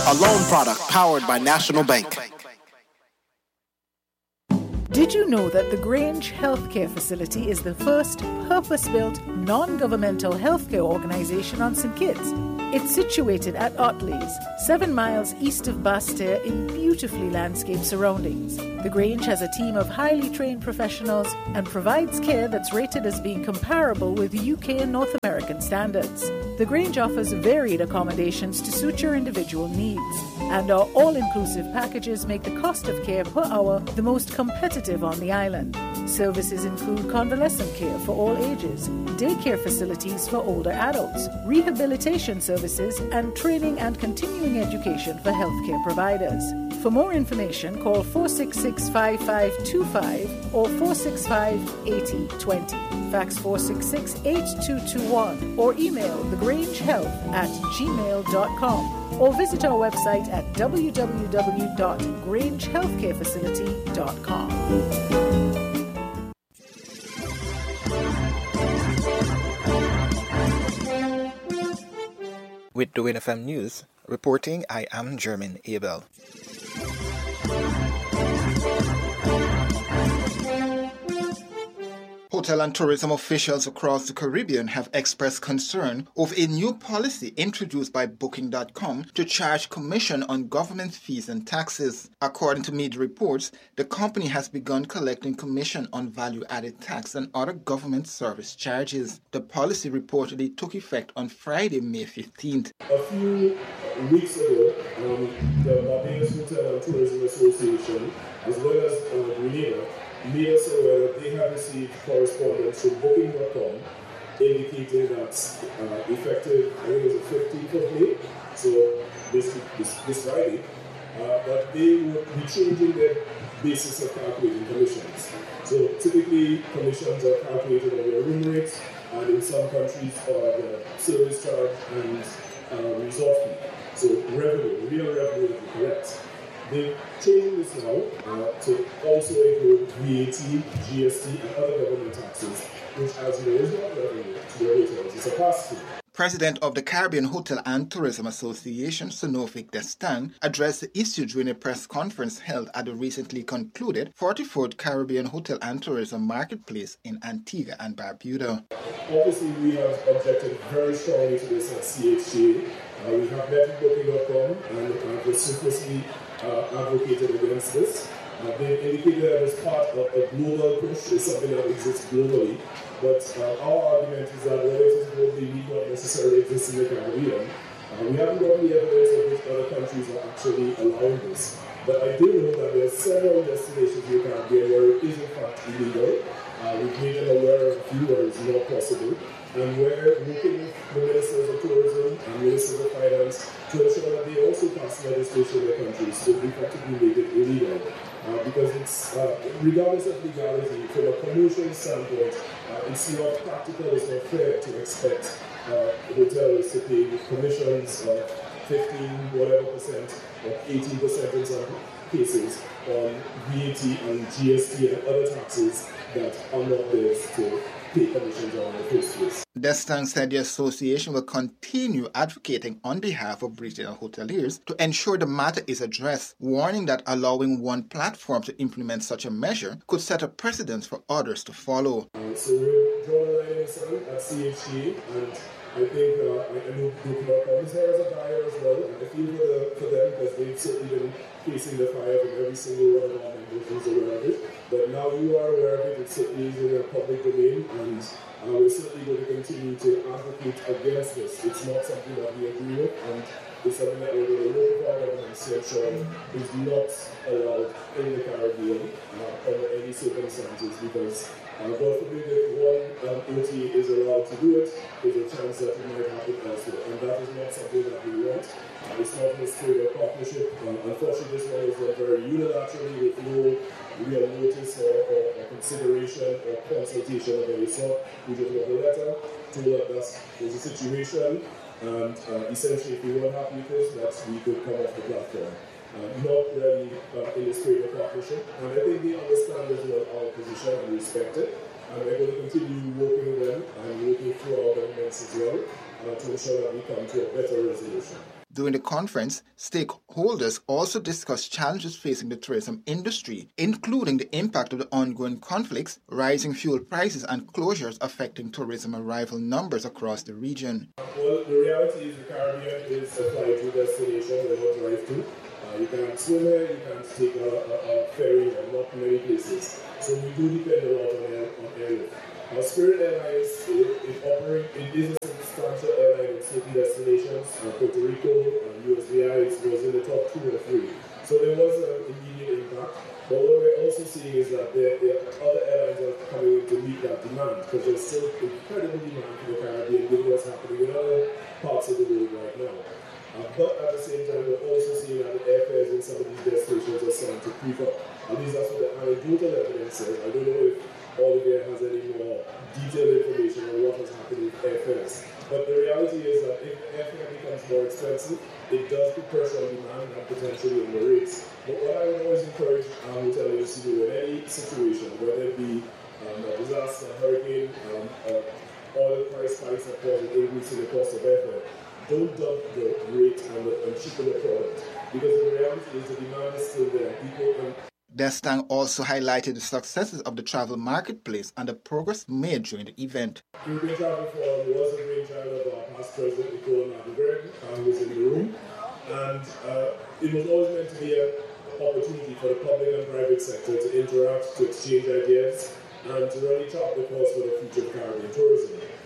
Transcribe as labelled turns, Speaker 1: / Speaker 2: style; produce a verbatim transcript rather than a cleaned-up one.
Speaker 1: a loan product powered by National Bank.
Speaker 2: Did you know that the Grange Healthcare Facility is the first purpose-built, non-governmental healthcare organization on Saint Kitts? It's situated at Otley's, seven miles east of Basseterre in beautifully landscaped surroundings. The Grange has a team of highly trained professionals and provides care that's rated as being comparable with U K and North American standards. The Grange offers varied accommodations to suit your individual needs, and our all-inclusive packages make the cost of care per hour the most competitive on the island. Services include convalescent care for all ages, daycare facilities for older adults, rehabilitation services, and training and continuing education for healthcare providers. For more information, call four six six, five five two five or four six five, eight zero two zero. Fax four six six, eight two two one or email thegrangehealth at gmail dot com or visit our website at w w w dot grange healthcare facility dot com.
Speaker 3: With the Win F M News, reporting, I am German Abel. Hotel and tourism officials across the Caribbean have expressed concern over a new policy introduced by Booking dot com to charge commission on government fees and taxes. According to media reports, the company has begun collecting commission on value-added tax and other government service charges. The policy reportedly took effect on Friday, May fifteenth.
Speaker 4: A few weeks ago, um, the Barbados Hotel and Tourism Association, as well as uh, Grenada, made us aware that they have received correspondence from Booking dot com indicating that uh, effective, I think it was the fifteenth of May, so this, this, this Friday, uh, that they would be changing their basis of calculating commissions. So typically, commissions are calculated on your room rates, and in some countries, uh, the service charge and uh, resort fee. So revenue, real revenue that you collect. They're changing this now uh, to also include V A T, G S T, and other government taxes, which, as you know, is not revenue to the hotels. It's a pass-through.
Speaker 3: President of the Caribbean Hotel and Tourism Association, Sunofik Destang, addressed the issue during a press conference held at the recently concluded forty-fourth Caribbean Hotel and Tourism Marketplace in Antigua and Barbuda.
Speaker 4: Obviously, we have objected very strongly to this at C H G. Uh, we have met with Booking dot com and uh, vociferously uh, advocated against this. Uh, they indicated that as part of a global push, it's something that exists globally. But uh, our argument is that whether it is globally, need not necessarily exist in the Caribbean. Uh, we haven't got any evidence of which other countries are actually allowing this. But I do know that there are several destinations in the Caribbean where it is in fact illegal. Uh, we've made them aware of a few where it's not possible. And we're working with the ministers of tourism and ministers of finance to ensure that they also pass legislation in their countries to effectively make it illegal. Uh, because it's, uh, regardless of legality, from a commercial standpoint, uh, it's not practical, it's not fair to expect uh, hotels to pay commissions of fifteen, whatever percent, or eighteen percent in some cases on V A T and G S T and other taxes that are not theirs to pay commissions on in the first place.
Speaker 3: Destang said the association will continue advocating on behalf of retail hoteliers to ensure the matter is addressed, warning that allowing one platform to implement such a measure could set a precedent for others to follow.
Speaker 4: Uh, so we're drawing a line in the sand at C H G, and I think uh, I, I know Booking dot com is here as a buyer as well, and I feel for, the, for them because they've certainly been facing the fire from every single one of our members who's aware of it. But now you are aware of it, it's certainly in the public domain, and uh, we're certainly going to continue to advocate against this. It's not something that we agree with, and it's something that we're going to work with our government to ensure is not allowed in the Caribbean uh, under any circumstances, because Uh, God forbid if one um, O T A is allowed to do it, there's a chance that it might happen elsewhere. And that is not something that we want. Uh, it's not in the spirit of partnership. Uh, unfortunately, this one is done very unilaterally with no real notice or, or, or consideration or consultation of any sort. We just got a letter, told us that there's a situation, and uh, essentially if we weren't happy with this, that we could come off the platform. Uh, not really uh, in the spirit of partnership. And I think they understand as well our position and respect it. And we're going to continue working with them and working through our governments as well uh, to ensure that we come to a better resolution.
Speaker 3: During the conference, stakeholders also discussed challenges facing the tourism industry, including the impact of the ongoing conflicts, rising fuel prices, and closures affecting tourism arrival numbers across the region.
Speaker 4: Well, the reality is the Caribbean is a fly-to destination, we're not drive-to. Uh, you can't swim here, you can't take a, a, a ferry, and not many places. So we do depend a lot on, air, on airlift. Our Spirit Airlines, it, it, operate, it is a substantial airline in certain destinations. Uh, Puerto Rico and U S V I was in the top two or three. So there was an immediate impact. But what we're also seeing is that there, there are other airlines that are coming in to meet that demand, because there's still incredible demand for the Caribbean given what's happening in other parts of the world right now. Uh, but at the same time, we're also seeing that the airfares in some of these destinations are starting to creep up. At least that's what the anecdotal evidence says. I don't know if Olivier has any more detailed information on what has happened with airfares. But the reality is that if airfare becomes more expensive, it does put pressure on demand and potentially on the rates. But what I would always encourage our hoteliers to do in any situation, whether it be um, a disaster, a hurricane, um, uh, oil price spikes that cause an increase in the cost of airfare, don't dump the rate and, the, and cheapen the product. Because the reality is the demand is still there. People can
Speaker 3: Destang also highlighted the successes of the travel marketplace and the progress made during the event.
Speaker 4: Caribbean Travel Forum was a brainchild of our past president, Nicole Navarrete, who was in the room. And uh, it was always meant to be an opportunity for the public and private sector to interact, to exchange ideas, and to really chart the course for the future of Caribbean tourism.